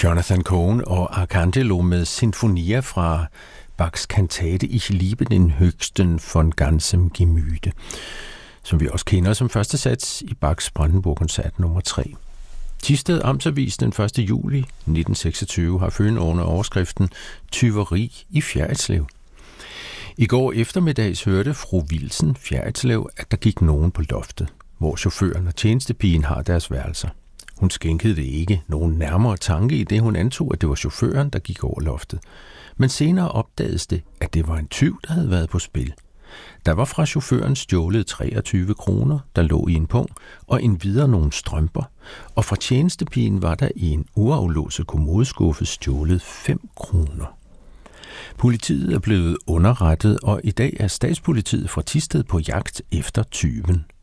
Jonathan Cohen og Arcangelo med Sinfonia fra Bachs kantate Ich liebe den Höchsten von ganzem Gemüte, som vi også kender som første sats i Bachs Brandenburg-koncert nummer 3. Thisted Amtsavis den 1. juli 1926 har følgende under overskriften Tyveri i Fjerritslev. I går eftermiddags hørte fru Wilsen Fjerritslev, at der gik nogen på loftet, hvor chaufføren og tjenestepigen har deres værelser. Hun skænkede det ikke nogen nærmere tanke i det, hun antog, at det var chaufføren, der gik over loftet. Men senere opdagedes det, at det var en tyv, der havde været på spil. Der var fra chaufføren stjålet 23 kroner, der lå i en pung, og endvidere nogle strømper, og fra tjenestepigen var der i en uaflåset kommodeskuffe stjålet 5 kroner. Politiet er blevet underrettet, og i dag er statspolitiet fra Thisted på jagt efter tyven.